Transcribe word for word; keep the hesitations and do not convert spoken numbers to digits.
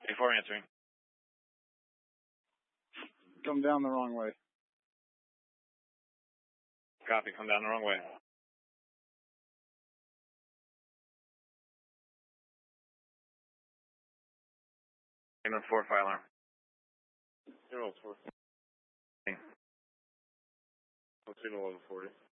Before answering. Come down the wrong way. Copy, come down the wrong way. Payment four, fire alarm. Zero four. Okay. Let's see eleven forty.